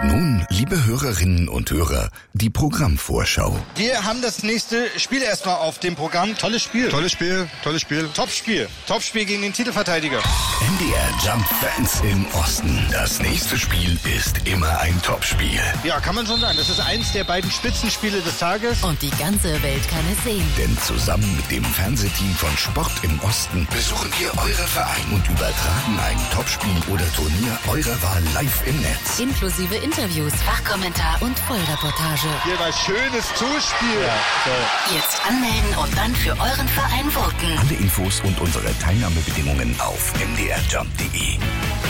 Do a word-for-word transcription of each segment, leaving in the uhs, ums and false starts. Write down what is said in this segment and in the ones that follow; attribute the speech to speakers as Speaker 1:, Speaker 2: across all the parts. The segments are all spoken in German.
Speaker 1: Nun, liebe Hörerinnen und Hörer, die Programmvorschau.
Speaker 2: Wir haben das nächste Spiel erstmal auf dem Programm. Tolles Spiel.
Speaker 3: Tolles Spiel, tolles Spiel.
Speaker 2: Top-Spiel. Top-Spiel gegen den Titelverteidiger.
Speaker 1: M D R Jump Fans im Osten. Das nächste Spiel ist immer ein Topspiel.
Speaker 2: Ja, kann man schon sagen. Das ist eins der beiden Spitzenspiele des Tages.
Speaker 4: Und die ganze Welt kann es sehen.
Speaker 1: Denn zusammen mit dem Fernsehteam von Sport im Osten besuchen wir eure Verein und übertragen ein Topspiel oder Turnier eurer Wahl live im Netz.
Speaker 4: Inklusive Interviews, Fachkommentar und Vollreportage.
Speaker 2: Hier war schönes Zuspiel. Ja,
Speaker 4: toll. Jetzt anmelden und dann für euren Verein voten.
Speaker 1: Alle Infos und unsere Teilnahmebedingungen auf m d r jump punkt d e.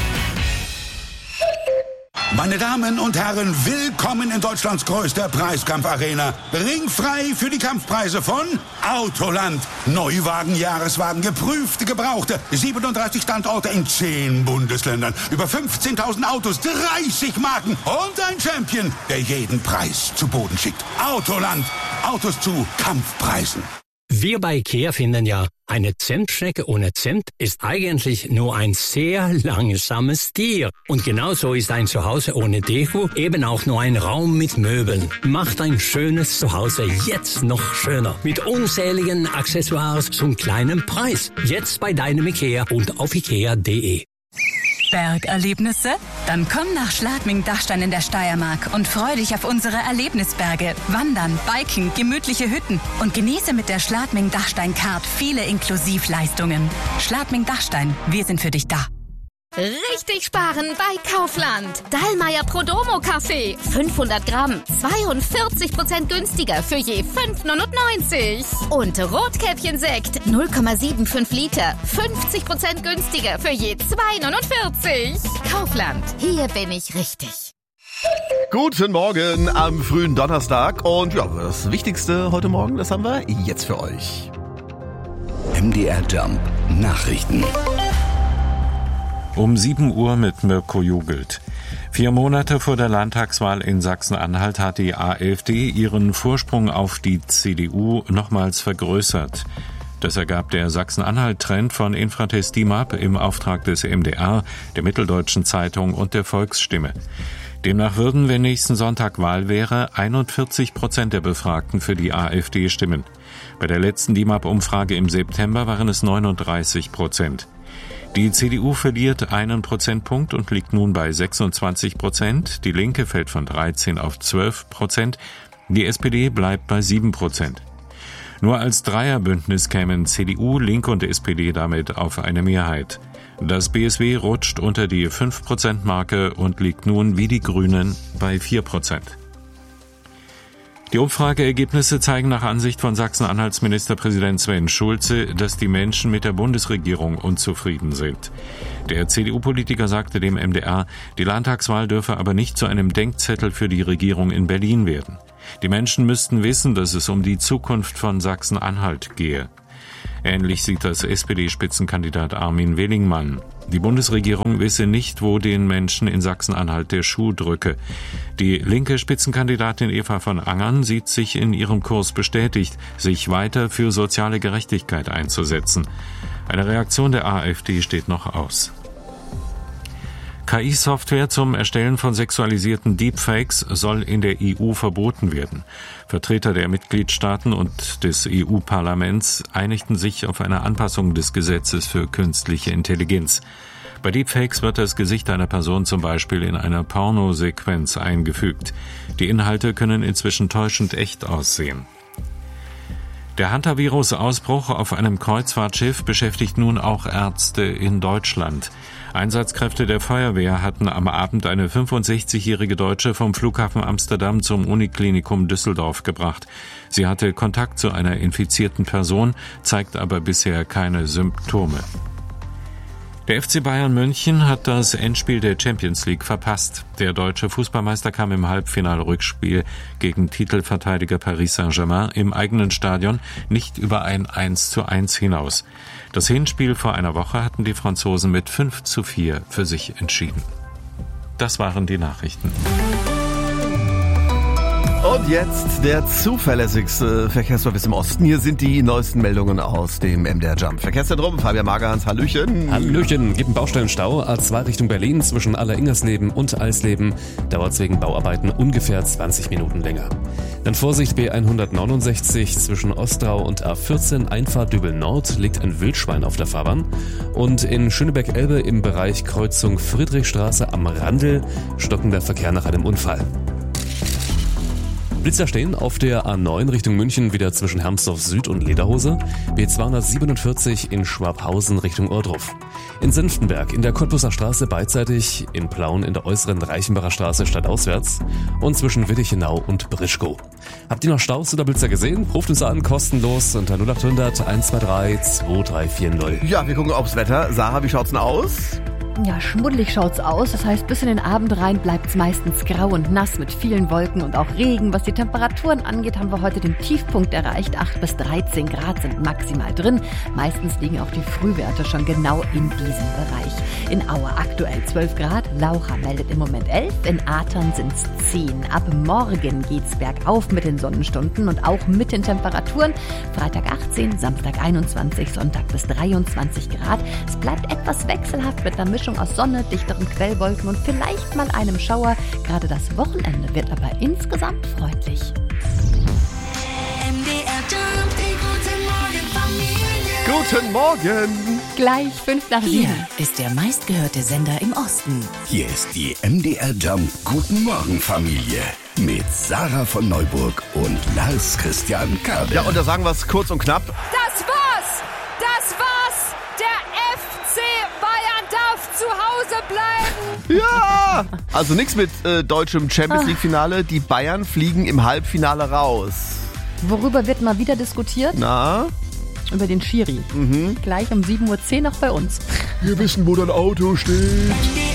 Speaker 5: Meine Damen und Herren, willkommen in Deutschlands größter Preiskampfarena. Ringfrei für die Kampfpreise von Autoland. Neuwagen, Jahreswagen, geprüfte, gebrauchte. siebenunddreißig Standorte in zehn Bundesländern. Über fünfzehntausend Autos, dreißig Marken und ein Champion, der jeden Preis zu Boden schickt. Autoland. Autos zu Kampfpreisen.
Speaker 6: Wir bei IKEA finden ja, eine Zentstrecke ohne Zent ist eigentlich nur ein sehr langsames Tier. Und genauso ist ein Zuhause ohne Deko eben auch nur ein Raum mit Möbeln. Macht ein schönes Zuhause jetzt noch schöner. Mit unzähligen Accessoires zum kleinen Preis. Jetzt bei deinem IKEA und auf ikea punkt de.
Speaker 7: Bergerlebnisse? Dann komm nach Schladming-Dachstein in der Steiermark und freu dich auf unsere Erlebnisberge. Wandern, Biken, gemütliche Hütten und genieße mit der Schladming-Dachstein-Card viele Inklusivleistungen. Schladming-Dachstein, wir sind für dich da.
Speaker 8: Richtig sparen bei Kaufland. Dallmayr Prodomo Kaffee. fünfhundert Gramm. zweiundvierzig Prozent günstiger für je fünf neunundneunzig. Und Rotkäppchen-Sekt. null Komma fünfundsiebzig Liter. fünfzig Prozent günstiger für je zwei neunundvierzig. Kaufland. Hier bin ich richtig.
Speaker 9: Guten Morgen am frühen Donnerstag. Und ja, das Wichtigste heute Morgen, das haben wir jetzt für euch.
Speaker 1: M D R Jump Nachrichten.
Speaker 10: Um sieben Uhr mit Mirko Jugelt. Vier Monate vor der Landtagswahl in Sachsen-Anhalt hat die AfD ihren Vorsprung auf die C D U nochmals vergrößert. Das ergab der Sachsen-Anhalt-Trend von Infratest D I M A P im Auftrag des M D R, der Mitteldeutschen Zeitung und der Volksstimme. Demnach würden, wenn nächsten Sonntag Wahl wäre, einundvierzig Prozent der Befragten für die AfD stimmen. Bei der letzten D I M A P-Umfrage im September waren es neununddreißig Prozent. Die C D U verliert einen Prozentpunkt und liegt nun bei sechsundzwanzig Prozent. Die Linke fällt von dreizehn auf zwölf Prozent. Die S P D bleibt bei sieben Prozent. Nur als Dreierbündnis kämen C D U, Linke und S P D damit auf eine Mehrheit. Das B S W rutscht unter die fünf Prozent Marke und liegt nun wie die Grünen bei vier Prozent. Die Umfrageergebnisse zeigen nach Ansicht von Sachsen-Anhalts Ministerpräsident Sven Schulze, dass die Menschen mit der Bundesregierung unzufrieden sind. Der C D U-Politiker sagte dem M D R, die Landtagswahl dürfe aber nicht zu einem Denkzettel für die Regierung in Berlin werden. Die Menschen müssten wissen, dass es um die Zukunft von Sachsen-Anhalt gehe. Ähnlich sieht das S P D-Spitzenkandidat Armin Willingmann. Die Bundesregierung wisse nicht, wo den Menschen in Sachsen-Anhalt der Schuh drücke. Die linke Spitzenkandidatin Eva von Angern sieht sich in ihrem Kurs bestätigt, sich weiter für soziale Gerechtigkeit einzusetzen. Eine Reaktion der AfD steht noch aus. K I-Software zum Erstellen von sexualisierten Deepfakes soll in der E U verboten werden. Vertreter der Mitgliedstaaten und des E U-Parlaments einigten sich auf eine Anpassung des Gesetzes für künstliche Intelligenz. Bei Deepfakes wird das Gesicht einer Person zum Beispiel in einer Pornosequenz eingefügt. Die Inhalte können inzwischen täuschend echt aussehen. Der Hantavirus-Ausbruch auf einem Kreuzfahrtschiff beschäftigt nun auch Ärzte in Deutschland. Einsatzkräfte der Feuerwehr hatten am Abend eine fünfundsechzigjährige Deutsche vom Flughafen Amsterdam zum Uniklinikum Düsseldorf gebracht. Sie hatte Kontakt zu einer infizierten Person, zeigt aber bisher keine Symptome. Der F C Bayern München hat das Endspiel der Champions League verpasst. Der deutsche Fußballmeister kam im Halbfinalrückspiel gegen Titelverteidiger Paris Saint-Germain im eigenen Stadion nicht über ein eins zu eins hinaus. Das Hinspiel vor einer Woche hatten die Franzosen mit fünf zu vier für sich entschieden. Das waren die Nachrichten.
Speaker 9: Und jetzt der zuverlässigste Verkehrsservice im Osten. Hier sind die neuesten Meldungen aus dem M D R Jump. Verkehrszentrum, Fabian Magerhans, Hallöchen.
Speaker 3: Hallöchen, gibt einen Baustellenstau. A zwei Richtung Berlin zwischen Aller-Ingersleben und Eisleben. Dauert es wegen Bauarbeiten ungefähr zwanzig Minuten länger. Dann Vorsicht, B hundertneunundsechzig zwischen Ostrau und A vierzehn, Einfahrt Dübel Nord, liegt ein Wildschwein auf der Fahrbahn. Und in Schöneberg-Elbe im Bereich Kreuzung Friedrichstraße am Randl stockender Verkehr nach einem Unfall. Blitzer stehen auf der A neun Richtung München wieder zwischen Hermsdorf Süd und Lederhose, B zweihundertsiebenundvierzig in Schwabhausen Richtung Ohrdruf. In Senftenberg in der Cottbuser Straße beidseitig, in Plauen in der äußeren Reichenbacher Straße stadtauswärts und zwischen Wittichenau und Brischkow. Habt ihr noch Staus oder Blitzer gesehen? Ruft uns an, kostenlos unter null acht hundert eins zwei drei zwei drei vier null.
Speaker 9: Ja, wir gucken aufs Wetter. Sarah, wie schaut's denn aus?
Speaker 11: Ja, schmuddelig schaut's aus. Das heißt, bis in den Abend rein bleibt's meistens grau und nass mit vielen Wolken und auch Regen. Was die Temperaturen angeht, haben wir heute den Tiefpunkt erreicht. acht bis dreizehn Grad sind maximal drin. Meistens liegen auch die Frühwerte schon genau in diesem Bereich. In Aue aktuell zwölf Grad, Laucha meldet im Moment elf, in Atern sind's zehn. Ab morgen geht's bergauf mit den Sonnenstunden und auch mit den Temperaturen. Freitag achtzehn, Samstag einundzwanzig, Sonntag bis dreiundzwanzig Grad. Es bleibt etwas wechselhaft mit einer Mischung aus Sonne, dichteren Quellwolken und vielleicht mal einem Schauer. Gerade das Wochenende wird aber insgesamt freundlich.
Speaker 1: M D R Jump, die
Speaker 9: Guten Morgen, Familie. Guten Morgen.
Speaker 11: Gleich fünf nach
Speaker 4: Hier
Speaker 11: sieben.
Speaker 4: ist der meistgehörte Sender im Osten.
Speaker 1: Hier ist die M D R Jump Guten Morgen Familie mit Sarah von Neuburg und Lars Christian Kade.
Speaker 9: Ja, und da sagen wir es kurz und knapp.
Speaker 12: Das war's! Das war's! Der F C Bayern darf zu Hause bleiben!
Speaker 9: Ja! Also nichts mit äh, deutschem Champions League Finale. Die Bayern fliegen im Halbfinale raus.
Speaker 11: Worüber wird mal wieder diskutiert?
Speaker 9: Na?
Speaker 11: Über den Schiri.
Speaker 9: Mhm.
Speaker 11: Gleich um sieben Uhr zehn noch bei uns.
Speaker 9: Wir wissen, wo dein Auto steht.